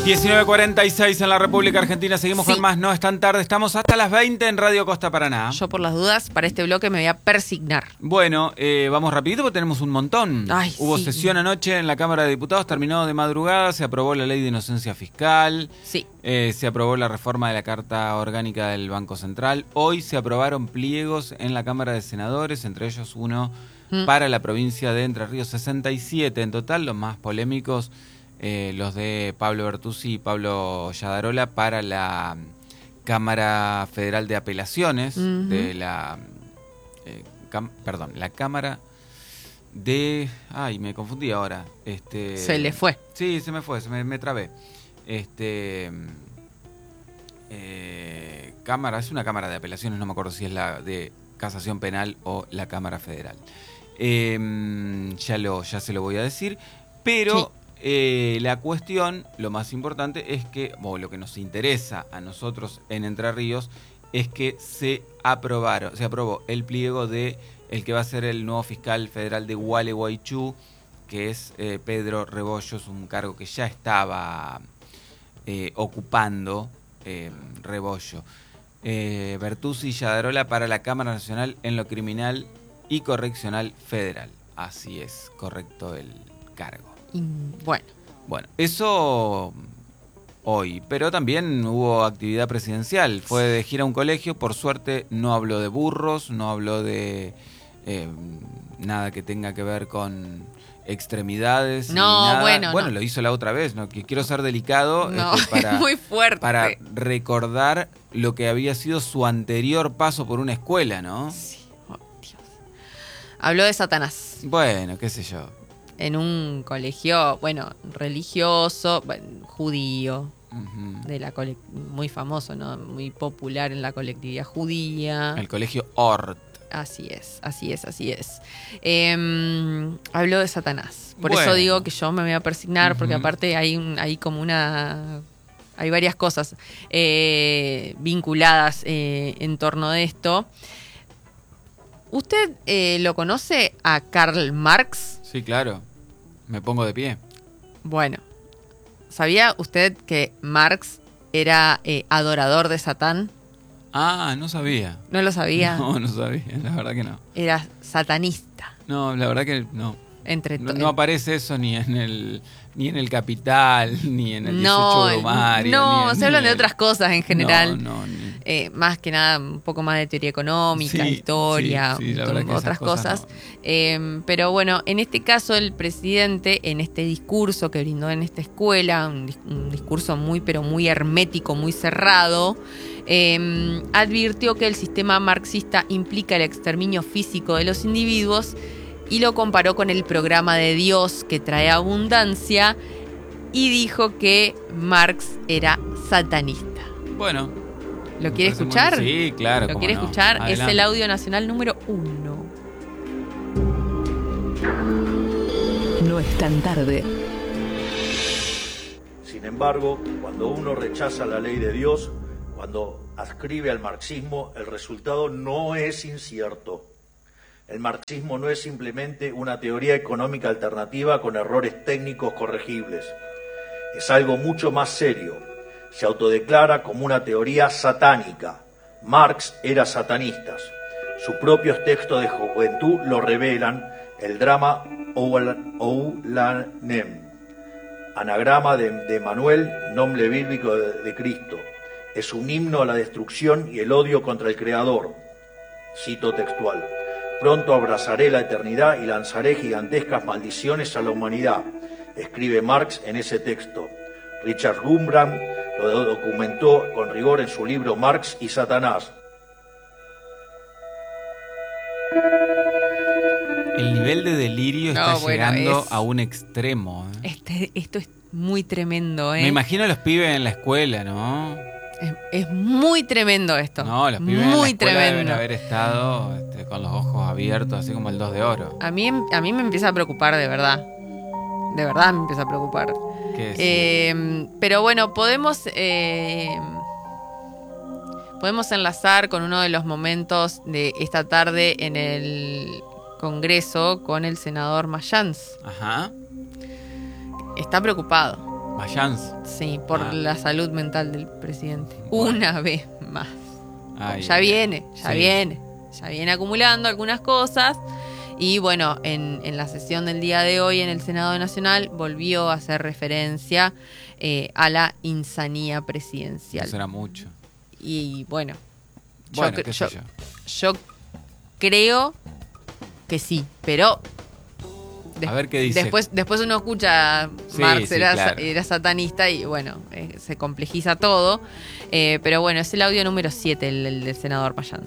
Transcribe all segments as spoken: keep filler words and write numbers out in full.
diecinueve cuarenta y seis en la República Argentina. Seguimos sí. con más. No es tan tarde. Estamos hasta las veinte en Radio Costa Paraná. Yo, por las dudas, para este bloque me voy a persignar. Bueno, eh, vamos rapidito porque tenemos un montón. Ay, Hubo sí. sesión anoche en la Cámara de Diputados. Terminó de madrugada. Se aprobó la ley de inocencia fiscal. Sí. Eh, se aprobó la reforma de la Carta Orgánica del Banco Central. Hoy se aprobaron pliegos en la Cámara de Senadores, entre ellos uno mm. para la provincia de Entre Ríos. sesenta y siete en total, los más polémicos. Eh, los de Pablo Bertuzzi y Pablo Yadarola para la Cámara Federal de Apelaciones uh-huh. de la eh, cam, perdón, la Cámara de ay, me confundí ahora. Este se le fue. Sí, se me fue, se me, me trabé. Este eh, Cámara, es una Cámara de Apelaciones, no me acuerdo si es la de Casación Penal o la Cámara Federal. Eh, ya lo ya se lo voy a decir, pero sí. Eh, la cuestión, lo más importante es que, o lo que nos interesa a nosotros en Entre Ríos, es que se aprobaron, se aprobó el pliego de el que va a ser el nuevo fiscal federal de Gualeguaychú, que es eh, Pedro Rebollos, un cargo que ya estaba eh, ocupando eh, Rebollo. Eh, Bertuzzi y Yadarola para la Cámara Nacional en lo Criminal y Correccional Federal. Así es, correcto el cargo. Bueno. Bueno, eso hoy, pero también hubo actividad presidencial. Fue de gira a un colegio, por suerte no habló de burros, no habló de eh, nada que tenga que ver con extremidades. No, ni nada. bueno. Bueno, no. lo hizo la otra vez, ¿no? Que quiero ser delicado no, este, para, es muy fuerte. para recordar lo que había sido su anterior paso por una escuela, ¿no? Sí, oh, Dios. Habló de Satanás. Bueno, qué sé yo. En un colegio, bueno, religioso, bueno, judío, uh-huh. de la cole- muy famoso, ¿no? Muy popular en la colectividad judía. El colegio Ort. Así es, así es, así es. Eh, habló de Satanás. Por bueno. eso digo que yo me voy a persignar, uh-huh. porque aparte hay, un, hay como una... Hay varias cosas eh, vinculadas eh, en torno de esto. ¿Usted eh, lo conoce a Karl Marx? Sí, claro. Me pongo de pie. Bueno, ¿sabía usted que Marx era eh, adorador de Satán? Ah, no sabía. ¿No lo sabía? No, no sabía, la verdad que no. Era satanista. No, la verdad que no. Entre to- no, no aparece eso ni en el ni en el Capital, ni en el no, dieciocho de Brumario. No, ni en, se hablan ni de el... otras cosas en general. No, no, ni... eh, más que nada, un poco más de teoría económica, sí, historia, sí, sí, la otras, otras cosas. cosas no. eh, pero bueno, en este caso el presidente, en este discurso que brindó en esta escuela, un, un discurso muy pero muy hermético, muy cerrado, eh, advirtió que el sistema marxista implica el exterminio físico de los individuos y lo comparó con el programa de Dios que trae abundancia y dijo que Marx era satanista. Bueno. ¿Lo quiere escuchar? Muy... Sí, claro. ¿Lo cómo quiere no. escuchar? Adelante. Es el audio nacional número uno. No es tan tarde. Sin embargo, cuando uno rechaza la ley de Dios, cuando adscribe al marxismo, el resultado no es incierto. El marxismo no es simplemente una teoría económica alternativa con errores técnicos corregibles. Es algo mucho más serio. Se autodeclara como una teoría satánica. Marx era satanista. Sus propios textos de juventud lo revelan. El drama Oulanem, anagrama de, de Manuel, nombre bíblico de, de Cristo. Es un himno a la destrucción y el odio contra el Creador. Cito textual. Pronto abrazaré la eternidad y lanzaré gigantescas maldiciones a la humanidad, escribe Marx en ese texto. Richard Gumbrand lo documentó con rigor en su libro Marx y Satanás. El nivel de delirio No, está bueno, llegando es... a un extremo. ¿eh? Este, esto es muy tremendo, ¿eh? Me imagino a los pibes en la escuela, ¿no? Es, es muy tremendo esto. No, los pibes muy en la escuela tremendo. deben haber estado este, con los ojos abiertos, así como el dos de oro. A mí, a mí me empieza a preocupar, de verdad. De verdad me empieza a preocupar. ¿Qué eh, pero bueno, podemos... Eh, podemos enlazar con uno de los momentos de esta tarde en el Congreso con el senador Mayans. Ajá. Está preocupado. Mayans. Sí, por Ah. la salud mental del presidente. Bueno. Una vez más. Ay, ya ay, viene, ya sí. viene. Ya viene acumulando algunas cosas. Y bueno, en, en la sesión del día de hoy en el Senado Nacional volvió a hacer referencia eh, a la insanía presidencial. Eso era mucho. Y bueno, Bueno, yo, qué yo, sé yo. yo creo que sí, pero des- A ver qué dice. Después, después uno escucha Sí, Marx sí, era, claro. era satanista y bueno, eh, se complejiza todo. Eh, pero bueno, es el audio número siete, el, el del senador Mayans.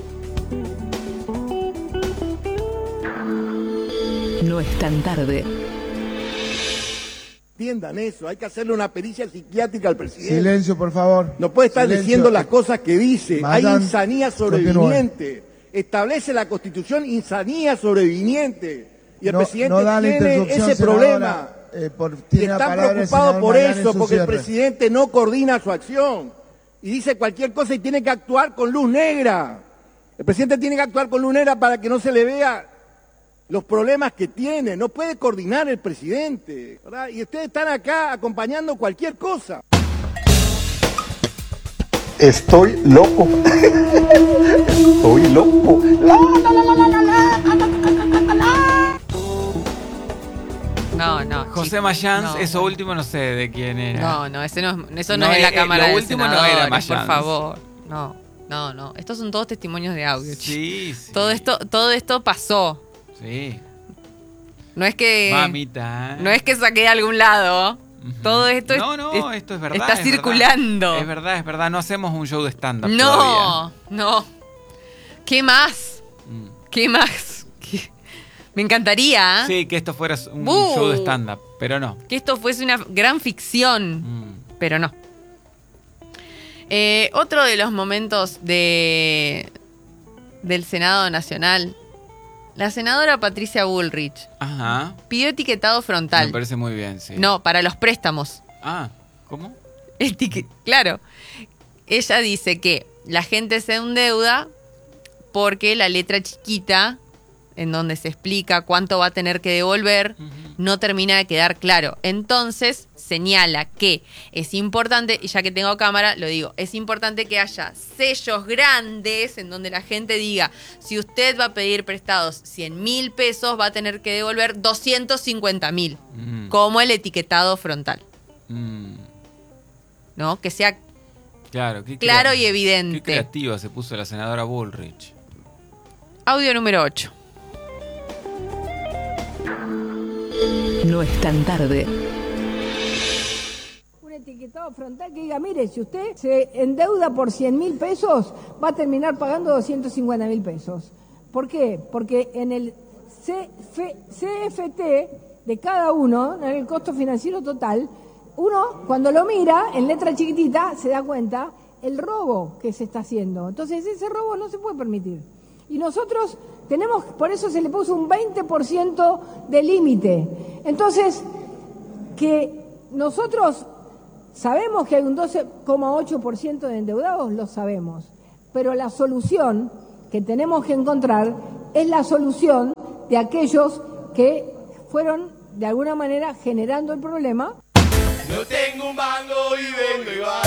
No es tan tarde. Entiendan eso, hay que hacerle una pericia psiquiátrica al presidente. Silencio, por favor. No puede estar Silencio. diciendo las cosas que dice. Hay Madame, insanía sobreviniente. Establece la Constitución insanía sobreviniente. Y el No- presidente no da la tiene interrupción, ese senadora. problema. Eh, por- Y tiene la están palabra el preocupados senador por Magallanes en eso, su porque el cierre. presidente no coordina su acción. Y dice cualquier cosa y tiene que actuar con luz negra. El presidente tiene que actuar con luz negra para que no se le vea los problemas que tiene. No puede coordinar el presidente, ¿verdad? Y ustedes están acá acompañando cualquier cosa. Estoy loco. Estoy loco. La, la, la, la, la, la, la, la, la. No, no. José chicos, Mayans, no, eso no. último no sé de quién era. No, no, ese no es, eso no, No, es la eh, Cámara lo de último no Senadores, era por Mayans. favor. No, no, no. Estos son todos testimonios de audio. chicos. Sí, sí. Todo esto, todo esto pasó. Sí. No es que Mamita. no es que saqué de algún lado. Ujú. Todo esto No, es- no, es- esto es verdad. está es verdad. circulando. Es verdad, es verdad. No hacemos un show de stand-up todavía. No, no. ¿Qué más? Mm. ¿Qué más? ¿Qué? Me encantaría Sí, que esto fuera un Uh. show de stand-up, pero no. que esto fuese una gran ficción, Mm. pero no. Eh, otro de los momentos de del Senado Nacional, la senadora Patricia Bullrich Ajá. pidió etiquetado frontal. Me parece muy bien, sí. No, para los préstamos. Ah, ¿cómo? Etique- claro. Ella dice que la gente se endeuda porque la letra chiquita, en donde se explica cuánto va a tener que devolver, no termina de quedar claro. Entonces señala que es importante, y ya que tengo cámara, lo digo, es importante que haya sellos grandes en donde la gente diga, si usted va a pedir prestados cien mil pesos, va a tener que devolver doscientos cincuenta mil, Mm. como el etiquetado frontal, Mm. ¿no? Que sea Claro, qué claro crea- y evidente. Qué creativa se puso la senadora Bullrich. Audio número ocho. No es tan tarde. Un etiquetado frontal que diga, mire, si usted se endeuda por cien mil pesos, va a terminar pagando doscientos cincuenta mil pesos. ¿Por qué? Porque en el C F C F T de cada uno, en el costo financiero total, uno cuando lo mira en letra chiquitita se da cuenta el robo que se está haciendo. Entonces ese robo no se puede permitir. Y nosotros tenemos, por eso se le puso un veinte por ciento de límite. Entonces, que nosotros sabemos que hay un doce coma ocho por ciento de endeudados, lo sabemos. Pero la solución que tenemos que encontrar es la solución de aquellos que fueron de alguna manera generando el problema. No tengo un mango y vengo y va.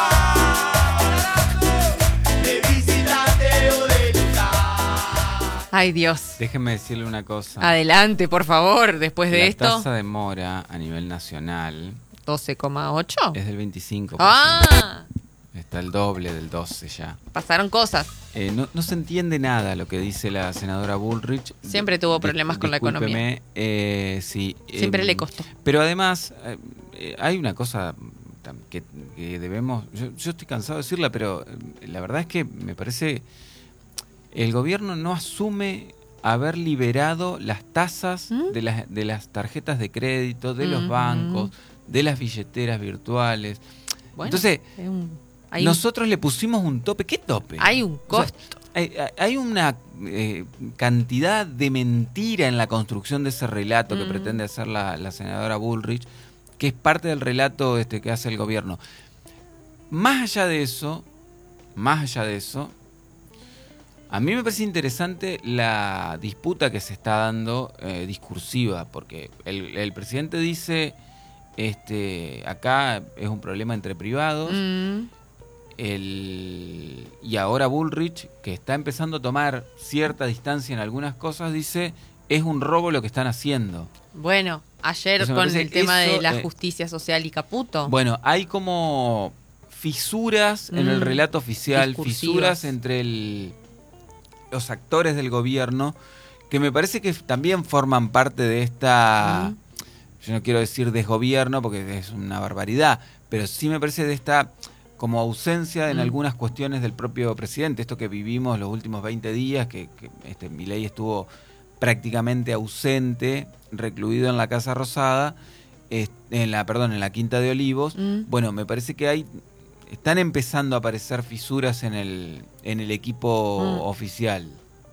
De visitante o de lugar. Ay, Dios. Déjenme decirle una cosa. Adelante, por favor, después de la esto. tasa de mora a nivel nacional doce coma ocho. es del veinticinco por ciento. Ah, Está el doble del doce ya. pasaron cosas. Eh, no, no se entiende nada lo que dice la senadora Bullrich. Siempre tuvo problemas con la economía. Discúlpeme, eh, sí, Siempre eh, le costó. Pero además, eh, eh, hay una cosa tam- que, que debemos... Yo, yo estoy cansado de decirla, pero eh, la verdad es que me parece... El gobierno no asume haber liberado las tasas ¿Mm? de, las, de las tarjetas de crédito, de los Ujú. bancos, de las billeteras virtuales. Bueno, Entonces, es un- hay, nosotros le pusimos un tope. ¿Qué tope? un, hay un O sea, costo. hay, hay una eh, cantidad de mentira en la construcción de ese relato que Mm. pretende hacer la, la senadora Bullrich, que es parte del relato este que hace el gobierno. Más allá de eso, más allá de eso, a mí me parece interesante la disputa que se está dando eh, discursiva, porque el, el presidente dice Este, acá es un problema entre privados. Mm. El, y ahora Bullrich, que está empezando a tomar cierta distancia en algunas cosas, dice, es un robo lo que están haciendo. Bueno, ayer Entonces, me con parece el que tema eso, de la eh, justicia social y Caputo. Bueno, hay como fisuras en Mm. el relato oficial, Discursivas. fisuras entre el, los actores del gobierno, que me parece que también forman parte de esta, Mm. yo no quiero decir desgobierno porque es una barbaridad, pero sí me parece de esta como ausencia en Mm. algunas cuestiones del propio presidente, esto que vivimos los últimos veinte días, que, que este, Milei estuvo prácticamente ausente, recluido en la Casa Rosada, eh, en la, perdón, en la Quinta de Olivos. Mm. Bueno, me parece que hay, están empezando a aparecer fisuras en el, en el equipo Mm. oficial.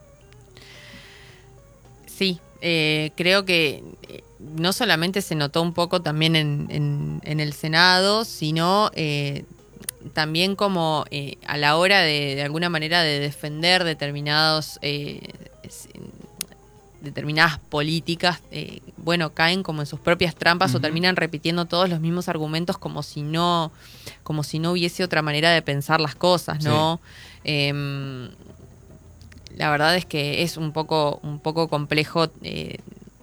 Sí, eh, creo que eh, no solamente se notó un poco también en, en, en el Senado, sino eh, también como eh, a la hora de, de alguna manera de defender determinados eh, es- determinadas políticas, eh, bueno, caen como en sus propias trampas Ujú. o terminan repitiendo todos los mismos argumentos como si no, como si no hubiese otra manera de pensar las cosas, ¿no? Em, la verdad es que es un poco, un poco complejo eh,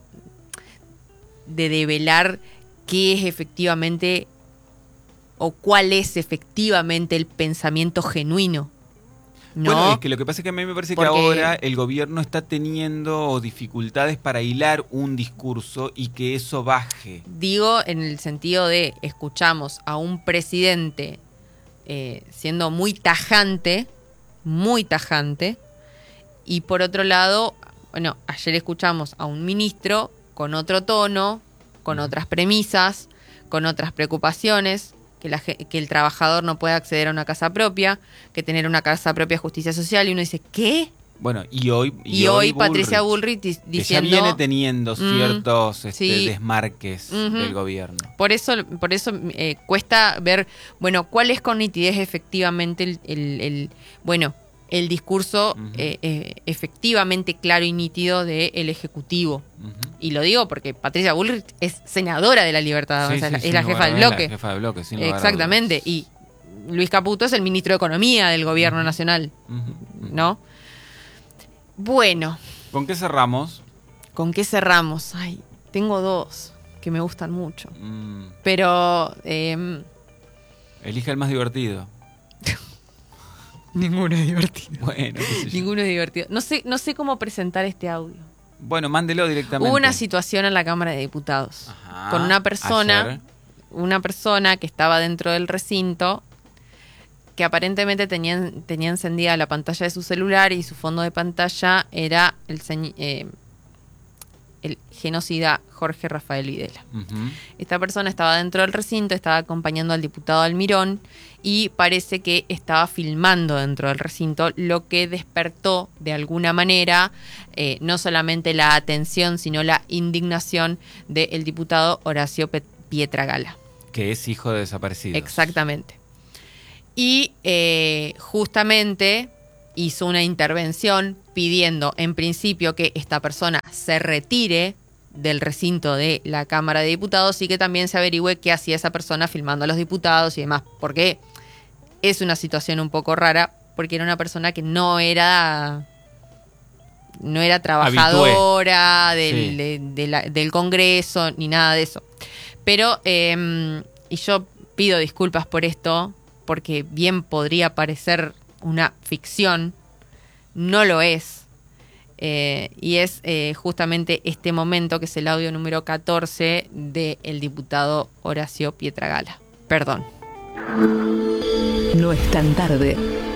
de develar qué es efectivamente o cuál es efectivamente el pensamiento genuino, ¿no? Bueno, es que lo que pasa es que a mí me parece Porque- que ahora el gobierno está teniendo dificultades para hilar un discurso y que eso baje. Digo en el sentido de escuchamos a un presidente eh, siendo muy tajante, muy tajante, y por otro lado, bueno, ayer escuchamos a un ministro con otro tono, con Ujú. otras premisas, con otras preocupaciones, que, la, ge- que el trabajador no puede acceder a una casa propia, que tener una casa propia es justicia social, y uno dice, ¿qué? Bueno, y hoy... Y, hoy Patricia Bullrich di- que ya diciendo... viene teniendo Mm, ciertos este, sí. desmarques Ujú. del gobierno. Por eso, por eso eh, cuesta ver, bueno, cuál es con nitidez efectivamente el, el- el- bueno, el discurso Ujú. eh, eh, efectivamente claro y nítido del Ejecutivo. Ujú. Y lo digo porque Patricia Bullrich es senadora de la Libertad, Sí, o sea, sí, es la- sin es la lugar jefa a del dudas, bloque. La jefa del bloque, sin lugar a Exactamente. dudas. Y Luis Caputo es el ministro de Economía del Gobierno Nacional, Ujú, ujú. ¿no? Bueno, ¿Con qué cerramos? ¿con qué cerramos? Ay, tengo dos que me gustan mucho. Mm, Pero... em, elija el más divertido. ninguno es divertido. Bueno, qué sé yo. Ninguno es divertido. No sé, no sé cómo presentar este audio. Bueno, mándelo directamente. Hubo una situación en la Cámara de Diputados Ajá, con una persona, ayer. una persona que estaba dentro del recinto que aparentemente tenía, tenía encendida la pantalla de su celular y su fondo de pantalla era el, señ- eh, el genocida Jorge Rafael Videla. Ujú. Esta persona estaba dentro del recinto, estaba acompañando al diputado Almirón y parece que estaba filmando dentro del recinto, lo que despertó de alguna manera eh, no solamente la atención, sino la indignación del diputado Horacio Pe- Pietragala. Que es hijo de desaparecidos. Exactamente. Y eh, justamente hizo una intervención pidiendo en principio que esta persona se retire del recinto de la Cámara de Diputados y que también se averigüe qué hacía esa persona filmando a los diputados y demás, porque es una situación un poco rara, porque era una persona que no era no era trabajadora del, Sí. de- de la- del Congreso ni nada de eso. Pero, eh, y yo pido disculpas por esto, porque bien podría parecer una ficción, no lo es. Eh, y es eh, justamente este momento, que es el audio número catorce del diputado Horacio Pietragala. Perdón. No es tan tarde.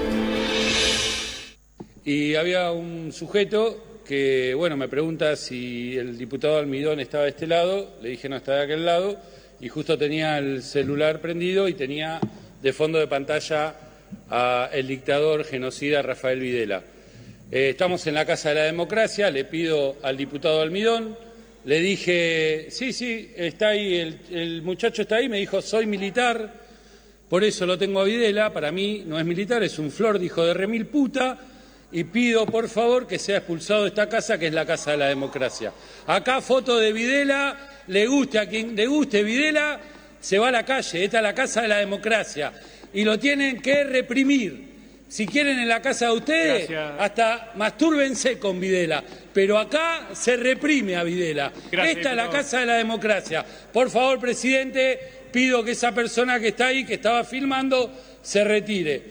Y había un sujeto que, bueno, me pregunta si el diputado Almirón estaba de este lado, le dije no, está de aquel lado, y justo tenía el celular prendido y tenía de fondo de pantalla a el dictador genocida Rafael Videla. Eh, estamos en la Casa de la Democracia, le pido al diputado Almirón, le dije, sí, sí, está ahí, el, el muchacho está ahí, me dijo, soy militar, por eso lo tengo a Videla, para mí no es militar, es un flor de hijo de remil puta, y pido por favor que sea expulsado de esta casa, que es la Casa de la Democracia. Acá foto de Videla, le guste a quien le guste Videla, se va a la calle. Esta es la casa de la democracia y lo tienen que reprimir. Si quieren en la casa de ustedes, Gracias. hasta mastúrbense con Videla. Pero acá se reprime a Videla. Gracias, Esta es la casa de la democracia. Por favor, presidente, pido que esa persona que está ahí, que estaba filmando, se retire.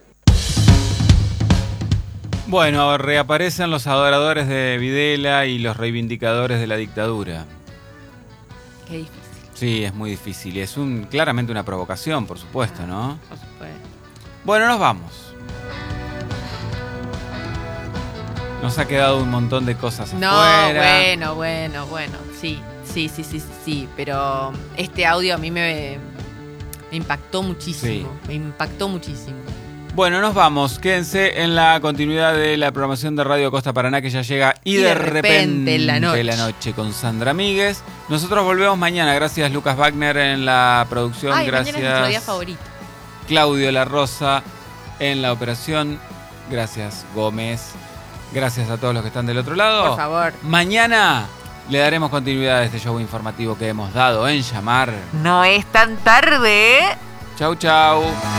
Bueno, reaparecen los adoradores de Videla y los reivindicadores de la dictadura. Qué difícil. Sí, es muy difícil. Y es un, claramente una provocación, por supuesto, ¿no? Por supuesto. Bueno, nos vamos. Nos ha quedado un montón de cosas no, afuera. bueno, bueno, bueno. Sí, sí, sí, sí, sí, sí. Pero este audio a mí me, me impactó muchísimo. Sí. Me impactó muchísimo. Bueno, nos vamos. Quédense en la continuidad de la programación de Radio Costa Paraná, que ya llega y, y de, de repente, repente la, noche. la noche con Sandra Míguez. Nosotros volvemos mañana. Gracias, Lucas Wagner, en la producción. Ay, Gracias, mañana es nuestro día favorito. Claudio La Rosa en la operación. Gracias, Gómez. Gracias a todos los que están del otro lado. Por favor. Mañana le daremos continuidad a este show informativo que hemos dado en llamar. No es tan tarde. Chau, chau.